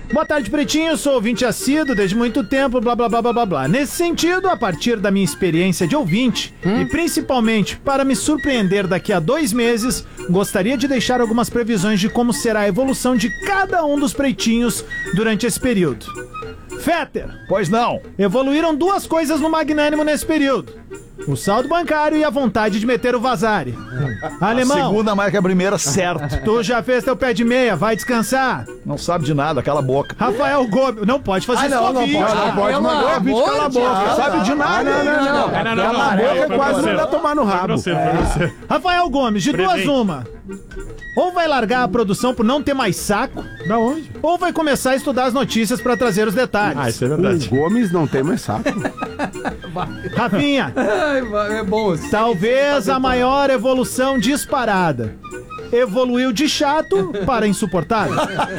Boa tarde, Pretinho. Sou ouvinte assíduo desde muito tempo, blá, blá, blá, blá, blá, blá. Nesse sentido, a partir da minha experiência de ouvinte, e principalmente para me surpreender daqui a 2 meses, gostaria de deixar algumas previsões de como será a evolução de cada um dos pretinhos durante esse período. Fetter. Pois não. Evoluíram 2 coisas no Magnânimo nesse período. O saldo bancário e a vontade de meter o Vazari. Alemão. A segunda mais que a primeira, certo. Tu já fez teu pé de meia, vai descansar. Não sabe de nada, cala a boca. Rafael Gomes. Não pode fazer isso. Não pode, mandou o vídeo, cala a boca. Sabe de nada. Não. Cala a boca, quase não dá tomar no rabo. Rafael Gomes, de 2 uma. Ou vai largar a produção por não ter mais saco. Da onde? Ou vai começar a estudar as notícias pra trazer os detalhes. Isso é verdade. O Gomes não tem mais saco. Rafinha. É bom. Talvez a maior evolução disparada. Evoluiu de chato para insuportável.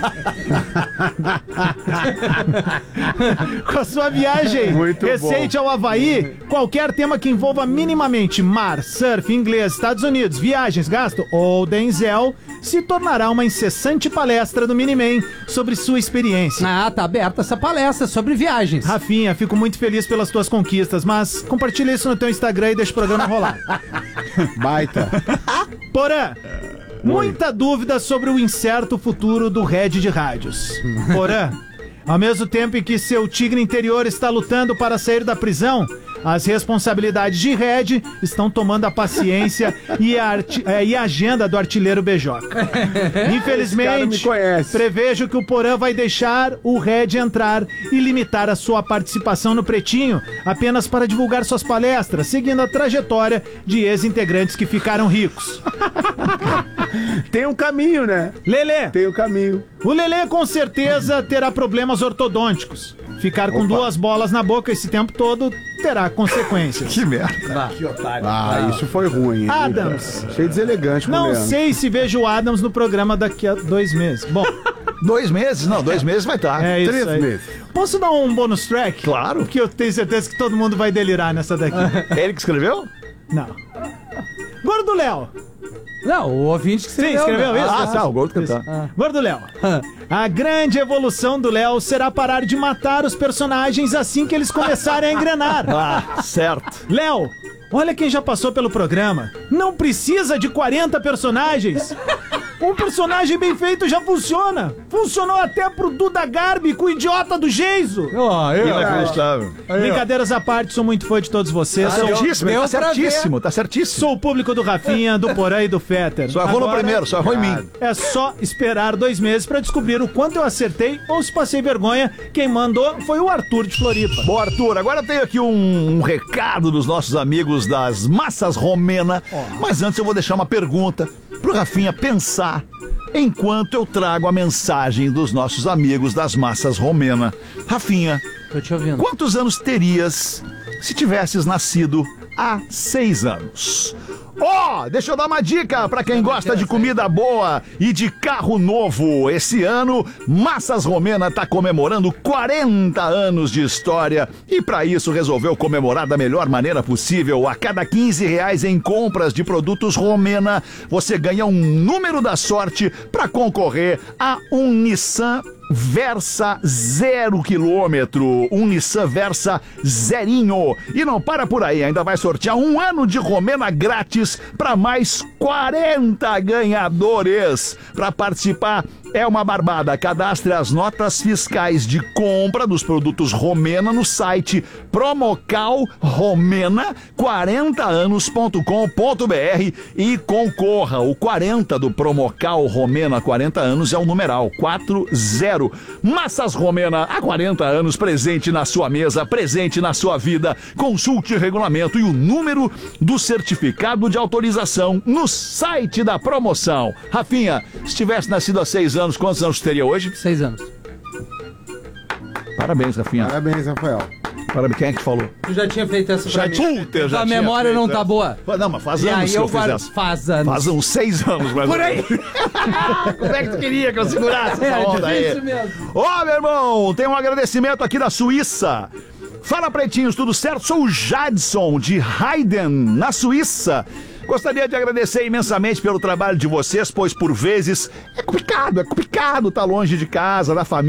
Com a sua viagem Muito recente ao Havaí, qualquer tema que envolva minimamente mar, surf, inglês, Estados Unidos, viagens, gasto ou Denzel se tornará uma incessante palestra do Miniman sobre sua experiência. Tá aberta essa palestra sobre viagens. Rafinha, fico muito feliz pelas tuas conquistas, mas compartilha isso no teu Instagram e deixa o programa rolar. Baita. Porã, muita dúvida sobre o incerto futuro do Red de Rádios. Porã, ao mesmo tempo em que seu tigre interior está lutando para sair da prisão, as responsabilidades de Red estão tomando a paciência e a agenda do artilheiro Beijoca. Infelizmente, prevejo que o Porã vai deixar o Red entrar e limitar a sua participação no Pretinho apenas para divulgar suas palestras, seguindo a trajetória de ex-integrantes que ficaram ricos. Tem um caminho, né? Lelê. Tem um caminho. O Lelê com certeza terá problemas ortodônticos. Ficar com 2 bolas na boca esse tempo todo terá consequências. Que merda. Que otário. Isso foi ruim, hein? Adams. Achei deselegante com o Não Leandro. sei se vejo o Adams no programa daqui a 2 meses. Bom, 2 meses? Não, 2 meses vai estar. é isso 3 aí. meses. Posso dar um bônus track? Claro. Que eu tenho certeza que todo mundo vai delirar nessa daqui. Ele que escreveu? Não. Gordo Léo. Não, o ouvinte que Sim, escreveu isso? O gol do cantar. Gordo Léo. A grande evolução do Léo será parar de matar os personagens assim que eles começarem a engrenar. Certo. Léo, olha quem já passou pelo programa. Não precisa de 40 personagens. Um personagem bem feito já funciona. Funcionou até pro Duda Garbi com o idiota do Geiso. Inacreditável. Brincadeiras à parte, sou muito fã de todos vocês. Tá certíssimo, tá certíssimo. Sou o público do Rafinha, do Porã e do Fetter. Só errou no Agora, primeiro, só errou em mim. É só esperar 2 meses pra descobrir o quanto eu acertei ou se passei vergonha. Quem mandou foi o Arthur de Floripa. Bom, Arthur, agora tem aqui um recado dos nossos amigos das Massas Romena. Mas antes eu vou deixar uma pergunta pro Rafinha pensar enquanto eu trago a mensagem dos nossos amigos das Massas Romena. Rafinha, Tô te ouvindo. quantos anos terias se tivesses nascido há 6 anos? Deixa eu dar uma dica pra quem gosta de comida boa e de carro novo. Esse ano, Massas Romena tá comemorando 40 anos de história e pra isso resolveu comemorar da melhor maneira possível. A cada R$15 em compras de produtos Romena, você ganha um número da sorte pra concorrer a um Nissan Versa 0 km, um Nissan Versa zerinho. E não para por aí, ainda vai sortear 1 ano de Romena grátis para mais 40 ganhadores. Para participar é uma barbada. Cadastre as notas fiscais de compra dos produtos Romena no site promocalromena40anos.com.br e concorra. O 40 do Promocal Romena 40 anos é o numeral 40. Massas Romena, há 40 anos, presente na sua mesa, presente na sua vida. Consulte o regulamento e o número do certificado de autorização no site da promoção. Rafinha, se tivesse nascido há 6 anos, quantos anos teria hoje? 6 anos. Parabéns, Rafinha. Parabéns, Rafael. Parabéns. Quem é que te falou? Tu já tinha feito essa pra mim. Puta, A memória não tá boa. Não, mas faz E anos aí que eu eu fiz guardo. essa. Faz anos. Faz uns 6 anos, mais Por aí. Como é que tu queria que eu segurasse essa onda aí? difícil mesmo. Ô, meu irmão, tem um agradecimento aqui da Suíça. Fala, pretinhos, tudo certo? Sou o Jadson, de Haydn, na Suíça. Gostaria de agradecer imensamente pelo trabalho de vocês, pois por vezes é complicado, tá longe de casa, da família.